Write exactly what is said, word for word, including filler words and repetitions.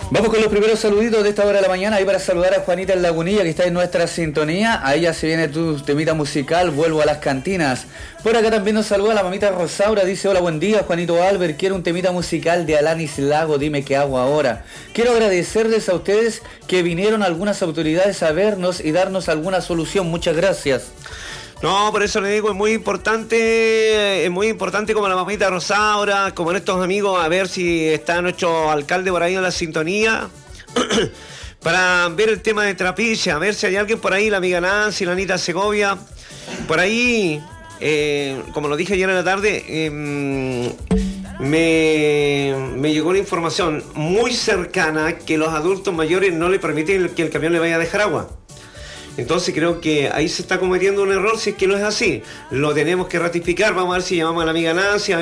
Vamos con los primeros saluditos de esta hora de la mañana, ahí para saludar a Juanita en Lagunilla, que está en nuestra sintonía. A ella se viene tu temita musical, Vuelvo a las cantinas. Por acá también nos saluda la mamita Rosaura, dice: hola, buen día, Juanito Albert, quiero un temita musical de Alanis Lago, dime qué hago ahora. Quiero agradecerles a ustedes que vinieron algunas autoridades a vernos y darnos alguna solución, muchas gracias. No, por eso le digo, es muy importante, es muy importante como la mamita Rosaura, como estos amigos, a ver si está nuestro alcalde por ahí en la sintonía, para ver el tema de Trapiche, a ver si hay alguien por ahí, la amiga Nancy, la Anita Segovia, por ahí, eh, como lo dije ayer en la tarde, eh, me, me llegó una información muy cercana que los adultos mayores no le permiten que el camión le vaya a dejar agua. Entonces creo que ahí se está cometiendo un error si es que no es así. Lo tenemos que ratificar. Vamos a ver si llamamos a la amiga Nancy. A ver